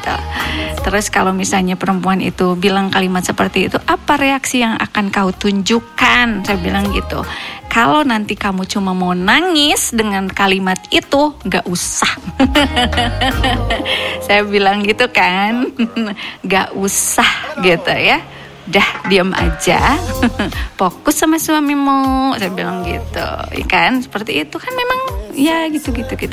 gitu. Terus kalau misalnya perempuan itu bilang kalimat seperti itu, apa reaksi yang akan kau tunjukkan? Saya bilang gitu. Kalau nanti kamu cuma mau nangis dengan kalimat itu, gak usah. Saya bilang gitu kan, gak usah gitu ya. Dah diam aja, fokus sama suamimu. Saya bilang gitu, kan seperti itu kan memang ya gitu.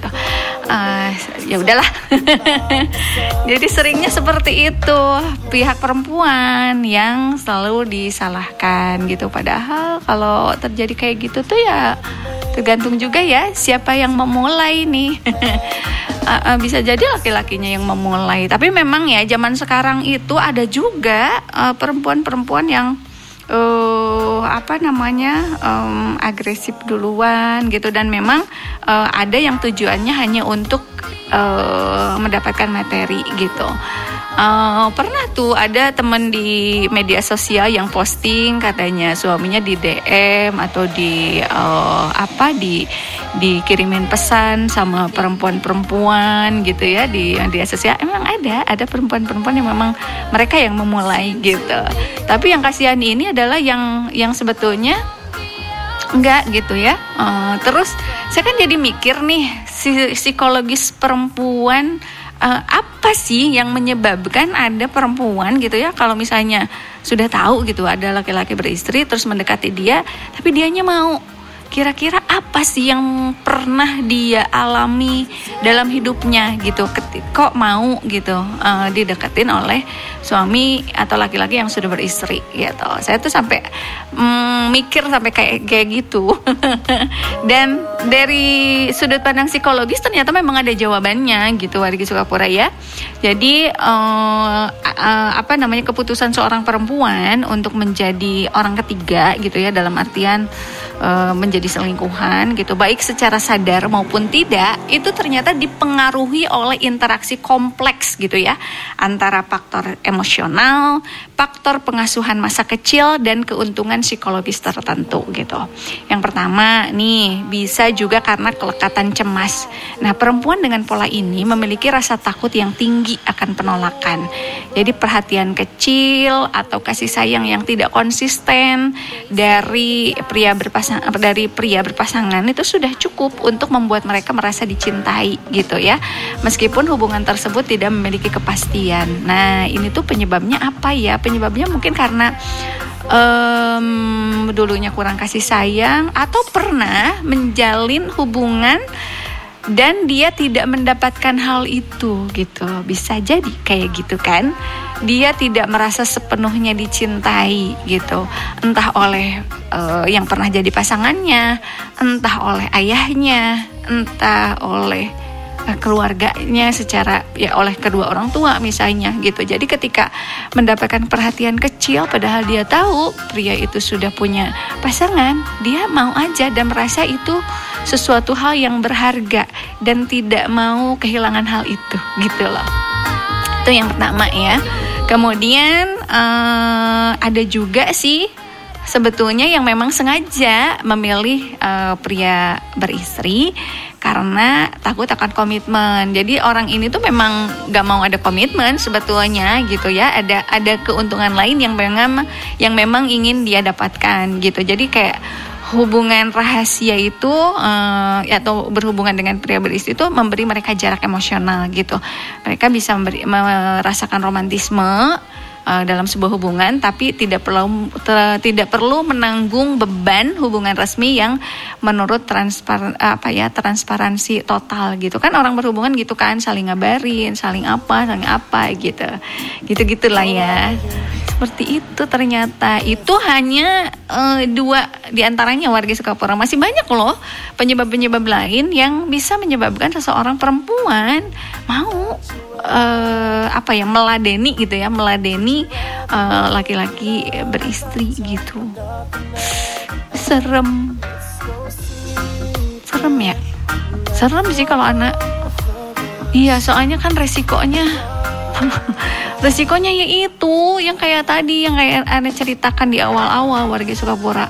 Ya udahlah. Jadi seringnya seperti itu, pihak perempuan yang selalu disalahkan gitu. Padahal kalau terjadi kayak gitu tuh ya tergantung juga ya siapa yang memulai nih. Bisa jadi laki-lakinya yang memulai. Tapi memang ya zaman sekarang itu ada juga perempuan-perempuan yang agresif duluan gitu. Dan memang ada yang tujuannya hanya untuk mendapatkan materi gitu. Pernah tuh ada teman di media sosial yang posting katanya suaminya di DM atau dikirimin pesan sama perempuan-perempuan gitu ya di media sosial. Emang ada perempuan-perempuan yang memang mereka yang memulai gitu. Tapi yang kasihan ini adalah yang sebetulnya enggak gitu ya. Terus saya kan jadi mikir nih, psikologis perempuan, apa sih yang menyebabkan ada perempuan gitu ya, kalau misalnya sudah tahu gitu ada laki-laki beristri terus mendekati dia tapi dianya mau. Kira-kira apa sih yang pernah dia alami dalam hidupnya gitu, kok mau gitu dideketin oleh suami atau laki-laki yang sudah beristri gitu. Saya tuh sampai mikir sampai kayak gitu. Dan dari sudut pandang psikologis ternyata memang ada jawabannya gitu, wargi Sukapura ya. Jadi keputusan seorang perempuan untuk menjadi orang ketiga gitu ya, dalam artian menjadi selingkuhan gitu, baik secara sadar maupun tidak, itu ternyata dipengaruhi oleh interaksi kompleks gitu ya, antara faktor emosional, faktor pengasuhan masa kecil, dan keuntungan psikologis tertentu gitu. Yang pertama nih, bisa juga karena kelekatan cemas. Nah, perempuan dengan pola ini memiliki rasa takut yang tinggi akan penolakan. Jadi perhatian kecil atau kasih sayang yang tidak konsisten dari pria berpasangan itu sudah cukup untuk membuat mereka merasa dicintai gitu ya, meskipun hubungan tersebut tidak memiliki kepastian. Nah, ini tuh penyebabnya apa ya? Penyebabnya mungkin karena dulunya kurang kasih sayang, atau pernah menjalin hubungan dan dia tidak mendapatkan hal itu gitu. Bisa jadi kayak gitu kan, dia tidak merasa sepenuhnya dicintai gitu, entah oleh yang pernah jadi pasangannya, entah oleh ayahnya, entah oleh keluarganya secara ya, oleh kedua orang tua misalnya gitu. Jadi ketika mendapatkan perhatian kecil padahal dia tahu pria itu sudah punya pasangan, dia mau aja dan merasa itu sesuatu hal yang berharga dan tidak mau kehilangan hal itu gitu loh. Itu yang pertama ya. Kemudian ada juga sih sebetulnya yang memang sengaja memilih pria beristri karena takut akan komitmen. Jadi orang ini tuh memang gak mau ada komitmen sebetulnya gitu ya. Ada keuntungan lain yang memang ingin dia dapatkan gitu. Jadi kayak hubungan rahasia itu atau berhubungan dengan pria beristri itu memberi mereka jarak emosional gitu. Mereka bisa merasakan romantisme dalam sebuah hubungan, tapi tidak perlu menanggung beban hubungan resmi yang menurut transparansi total gitu kan. Orang berhubungan gitu kan, saling ngabarin, saling apa gitu gitulah ya. Seperti itu ternyata. Itu hanya 2 diantaranya warga Sukapura. Masih banyak loh penyebab-penyebab lain yang bisa menyebabkan seseorang perempuan mau meladeni gitu ya, meladeni laki-laki beristri gitu. Serem ya, serem sih kalau anak. Iya, soalnya kan resikonya ya itu yang kayak tadi, yang kayak Anda ceritakan di awal-awal, warga Sukapura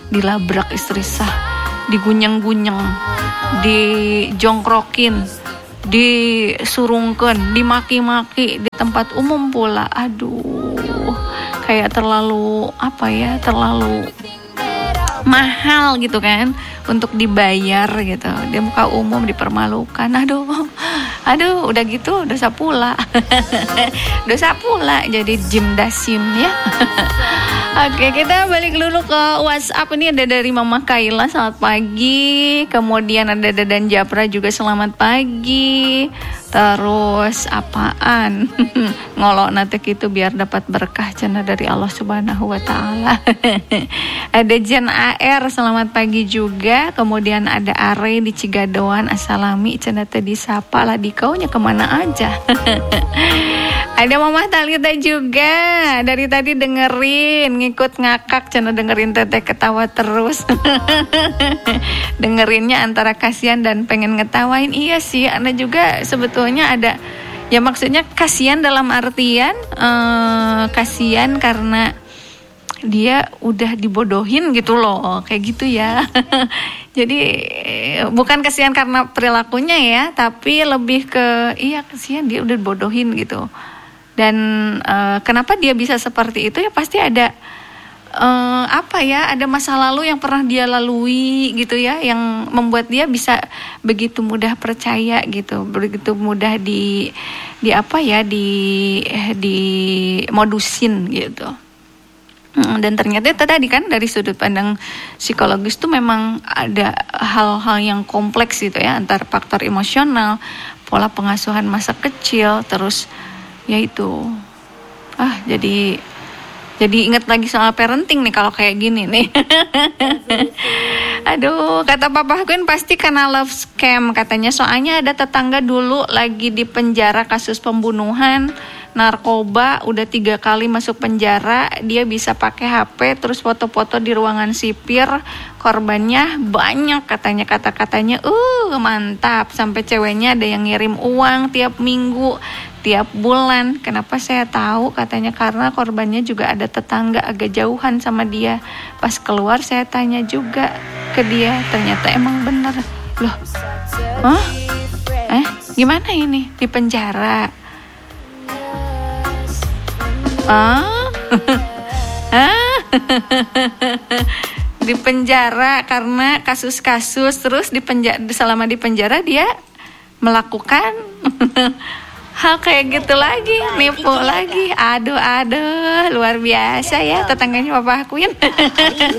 dilabrak istri sah, digunyang-gunyang, dijongkrokin, disurungkeun, dimaki-maki di tempat umum pula. Aduh, kayak terlalu terlalu mahal gitu kan untuk dibayar gitu. Di muka umum dipermalukan. Aduh, udah gitu dosa pula. Dosa pula jadi jimdasim ya. Oke, kita balik dulu ke WhatsApp. Ini ada dari Mama Kaila, selamat pagi. Kemudian ada Dadan Japra juga selamat pagi. Terus apaan? Ngolok nanti gitu biar dapat berkah cenah dari Allah Subhanahu wa taala. Ada Jen AR selamat pagi juga. Kemudian ada Are di Cigadoan, assalami cenah teh disapa lah dikaunya kemana aja. Ada Mama Talita juga dari tadi dengerin, ngikut ngakak cenah dengerin teteh ketawa terus. Dengerinnya antara kasihan dan pengen ngetawain. Iya sih, Anda juga sebetulnya ada, ya maksudnya kasihan dalam artian kasihan karena dia udah dibodohin gitu loh, kayak gitu ya. Jadi bukan kasihan karena perilakunya ya, tapi lebih ke iya kasihan dia udah dibodohin gitu. Dan kenapa dia bisa seperti itu ya pasti ada ada masa lalu yang pernah dia lalui gitu ya, yang membuat dia bisa begitu mudah percaya gitu, begitu mudah di modusin gitu. Dan ternyata itu tadi kan dari sudut pandang psikologis tuh memang ada hal-hal yang kompleks gitu ya, antara faktor emosional, pola pengasuhan masa kecil, terus yaitu jadi ingat lagi soal parenting nih kalau kayak gini nih. Aduh, kata Papa Queen pasti kena love scam katanya. Soalnya ada tetangga dulu lagi di penjara kasus pembunuhan, narkoba, udah 3 kali masuk penjara. Dia bisa pakai HP, terus foto-foto di ruangan sipir. Korbannya banyak katanya, kata-katanya mantap. Sampai ceweknya ada yang ngirim uang tiap minggu, tiap bulan. Kenapa saya tahu? Katanya karena korbannya juga ada tetangga agak jauhan sama dia. Pas keluar saya tanya juga ke dia, ternyata emang bener. Loh, gimana ini? Di penjara? Di penjara karena kasus-kasus, terus selama di penjara dia melakukan hal kayak gitu lagi, nipu lagi. Aduh, luar biasa ya tetangganya Papa Queen.